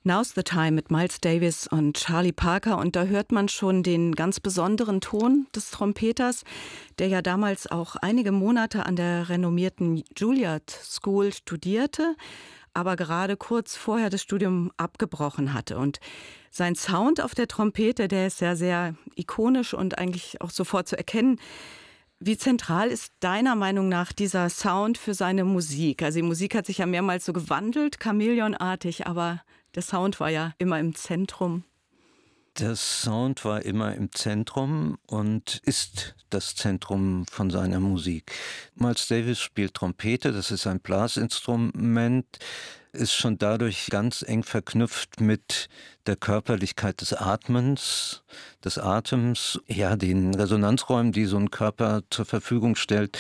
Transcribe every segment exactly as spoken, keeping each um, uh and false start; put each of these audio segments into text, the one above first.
Now's the Time mit Miles Davis und Charlie Parker. Und da hört man schon den ganz besonderen Ton des Trompeters, der ja damals auch einige Monate an der renommierten Juilliard School studierte, aber gerade kurz vorher das Studium abgebrochen hatte. Und sein Sound auf der Trompete, der ist ja sehr ikonisch und eigentlich auch sofort zu erkennen. Wie zentral ist deiner Meinung nach dieser Sound für seine Musik? Also die Musik hat sich ja mehrmals so gewandelt, chamäleonartig, aber der Sound war ja immer im Zentrum. Der Sound war immer im Zentrum und ist das Zentrum von seiner Musik. Miles Davis spielt Trompete, das ist ein Blasinstrument, ist schon dadurch ganz eng verknüpft mit der Körperlichkeit des Atmens, des Atems, ja, den Resonanzräumen, die so ein Körper zur Verfügung stellt,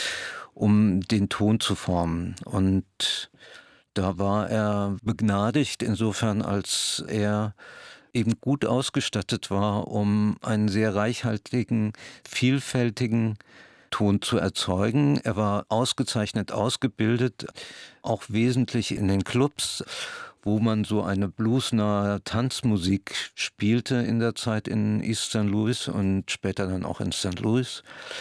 um den Ton zu formen. Und da war er begnadigt insofern, als er eben gut ausgestattet war, um einen sehr reichhaltigen, vielfältigen Ton zu erzeugen. Er war ausgezeichnet ausgebildet, auch wesentlich in den Clubs, wo man so eine bluesnahe Tanzmusik spielte in der Zeit in East Saint Louis und später dann auch in Saint Louis.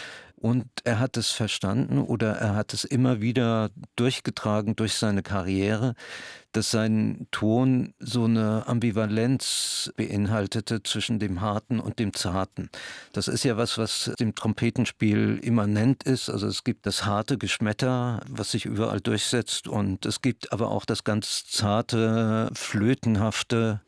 Und er hat es verstanden oder er hat es immer wieder durchgetragen durch seine Karriere, dass sein Ton so eine Ambivalenz beinhaltete zwischen dem Harten und dem Zarten. Das ist ja was, was dem Trompetenspiel immanent ist. Also es gibt das harte Geschmetter, was sich überall durchsetzt, und es gibt aber auch das ganz zarte, flötenhafte,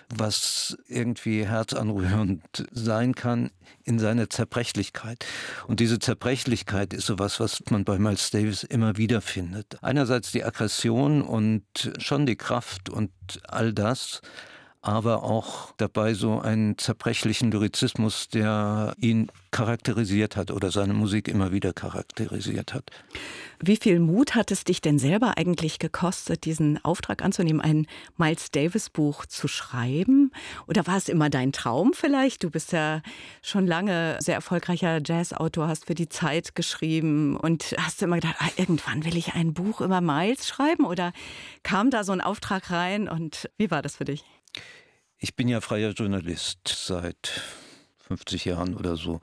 was irgendwie herzanrührend sein kann in seiner Zerbrechlichkeit. Und diese Zerbrechlichkeit ist sowas, was man bei Miles Davis immer wieder findet. Einerseits die Aggression und schon die Kraft und all das, aber auch dabei so einen zerbrechlichen Lyrizismus, der ihn charakterisiert hat oder seine Musik immer wieder charakterisiert hat. Wie viel Mut hat es dich denn selber eigentlich gekostet, diesen Auftrag anzunehmen, ein Miles Davis Buch zu schreiben? Oder war es immer dein Traum vielleicht? Du bist ja schon lange sehr erfolgreicher Jazzautor, hast für die Zeit geschrieben und hast immer gedacht, ah, irgendwann will ich ein Buch über Miles schreiben? Oder kam da so ein Auftrag rein und wie war das für dich? Ich bin ja freier Journalist seit fünfzig Jahren oder so.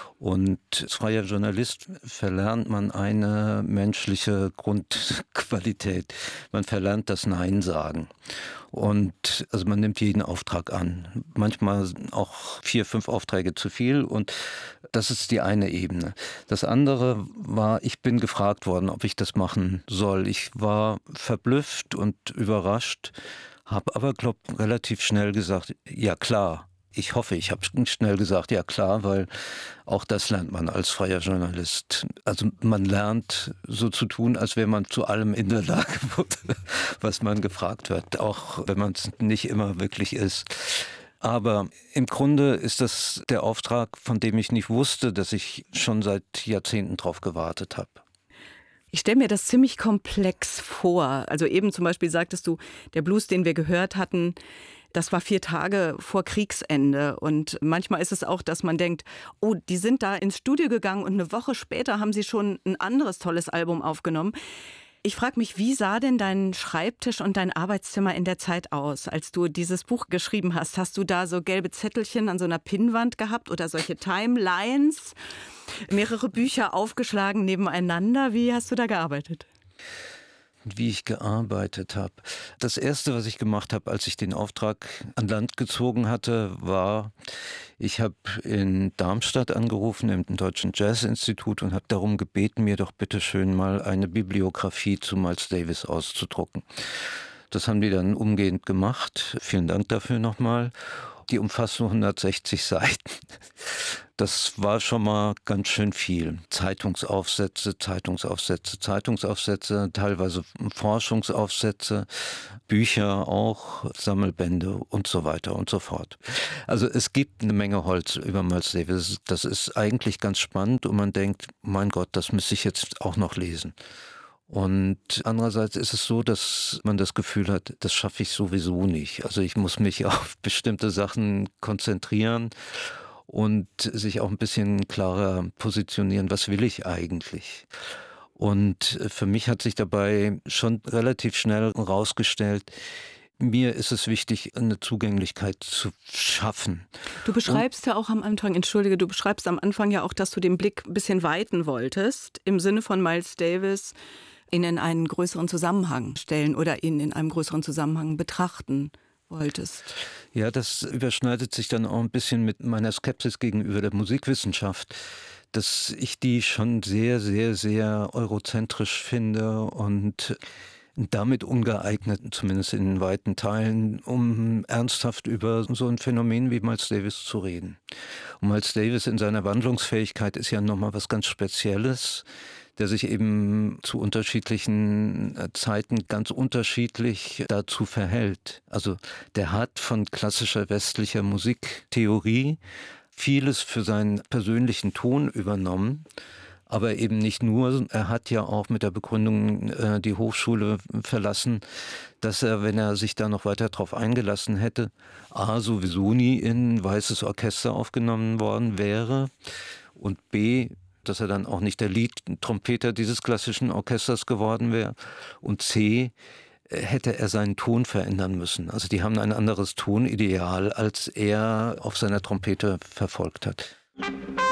Und als freier Journalist verlernt man eine menschliche Grundqualität. Man verlernt das Nein sagen. Und also man nimmt jeden Auftrag an. Manchmal auch vier, fünf Aufträge zu viel. Und das ist die eine Ebene. Das andere war, ich bin gefragt worden, ob ich das machen soll. Ich war verblüfft und überrascht, habe aber, glaube ich, relativ schnell gesagt, ja klar. Ich hoffe, ich habe schnell gesagt, ja klar, weil auch das lernt man als freier Journalist. Also man lernt so zu tun, als wäre man zu allem in der Lage, was man gefragt wird, auch wenn man es nicht immer wirklich ist. Aber im Grunde ist das der Auftrag, von dem ich nicht wusste, dass ich schon seit Jahrzehnten drauf gewartet habe. Ich stelle mir das ziemlich komplex vor. Also eben zum Beispiel sagtest du, der Blues, den wir gehört hatten, das war vier Tage vor Kriegsende. Und manchmal ist es auch, dass man denkt, oh, die sind da ins Studio gegangen und eine Woche später haben sie schon ein anderes tolles Album aufgenommen. Ich frage mich, wie sah denn dein Schreibtisch und dein Arbeitszimmer in der Zeit aus, als du dieses Buch geschrieben hast? Hast du da so gelbe Zettelchen an so einer Pinnwand gehabt oder solche Timelines? Mehrere Bücher aufgeschlagen nebeneinander. Wie hast du da gearbeitet? Wie ich gearbeitet habe. Das Erste, was ich gemacht habe, als ich den Auftrag an Land gezogen hatte, war, ich habe in Darmstadt angerufen, im Deutschen Jazzinstitut, und habe darum gebeten, mir doch bitte schön mal eine Bibliografie zu Miles Davis auszudrucken. Das haben die dann umgehend gemacht. Vielen Dank dafür nochmal. Die umfasst nur hundertsechzig Seiten. Das war schon mal ganz schön viel. Zeitungsaufsätze, Zeitungsaufsätze, Zeitungsaufsätze, teilweise Forschungsaufsätze, Bücher auch, Sammelbände und so weiter und so fort. Also es gibt eine Menge Holz über Miles Davis. Das ist eigentlich ganz spannend und man denkt, mein Gott, das müsste ich jetzt auch noch lesen. Und andererseits ist es so, dass man das Gefühl hat, das schaffe ich sowieso nicht. Also ich muss mich auf bestimmte Sachen konzentrieren und sich auch ein bisschen klarer positionieren, was will ich eigentlich? Und für mich hat sich dabei schon relativ schnell herausgestellt, mir ist es wichtig, eine Zugänglichkeit zu schaffen. Du beschreibst Und, ja auch am Anfang, entschuldige, du beschreibst am Anfang ja auch, dass du den Blick ein bisschen weiten wolltest, im Sinne von Miles Davis, ihn in einen größeren Zusammenhang stellen oder ihn in einem größeren Zusammenhang betrachten wolltest. Ja, das überschneidet sich dann auch ein bisschen mit meiner Skepsis gegenüber der Musikwissenschaft, dass ich die schon sehr, sehr, sehr eurozentrisch finde und damit ungeeignet, zumindest in weiten Teilen, um ernsthaft über so ein Phänomen wie Miles Davis zu reden. Und Miles Davis in seiner Wandlungsfähigkeit ist ja nochmal was ganz Spezielles, der sich eben zu unterschiedlichen Zeiten ganz unterschiedlich dazu verhält. Also der hat von klassischer westlicher Musiktheorie vieles für seinen persönlichen Ton übernommen, aber eben nicht nur. Er hat ja auch mit der Begründung äh, die Hochschule verlassen, dass er, wenn er sich da noch weiter drauf eingelassen hätte, a, sowieso nie in ein weißes Orchester aufgenommen worden wäre und b, dass er dann auch nicht der Lead-Trompeter dieses klassischen Orchesters geworden wäre und c, hätte er seinen Ton verändern müssen. Also die haben ein anderes Tonideal, als er auf seiner Trompete verfolgt hat.